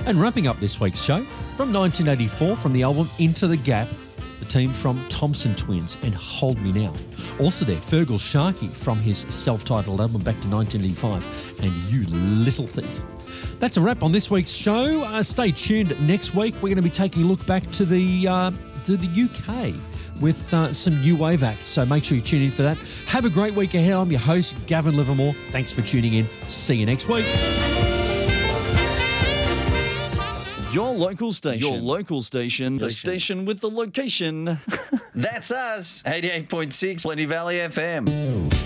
And wrapping up this week's show, from 1984, from the album Into the Gap, the team from Thompson Twins and Hold Me Now. Also there, Fergal Sharkey from his self-titled album back to 1985 and You Little Thief. That's a wrap on this week's show. Stay tuned. Next week, we're going to be taking a look back to the UK with some new wave acts. So make sure you tune in for that. Have a great week ahead. I'm your host, Gavin Livermore. Thanks for tuning in. See you next week. Your local station. The station with the location. That's us, 88.6 Plenty Valley FM.